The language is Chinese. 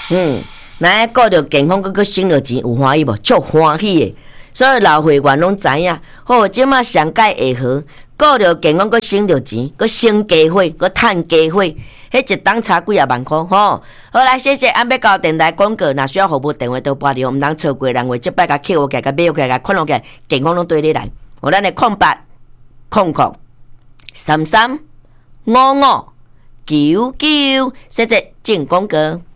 那顾着健康，佮省着钱，有欢喜无？足欢喜的。所有老会员拢知影，好，即马上届下好，顾着健康，佮省着钱，佮省加伙，佮趁加伙，迄一档差几啊万块吼。好来，谢谢，按要交电台广告，若需要服务电话都拨着，毋通错过人话，即摆甲扣起来，甲买起来，甲困落起来，健康拢对你来。我咱的0800335599，谢谢进广告。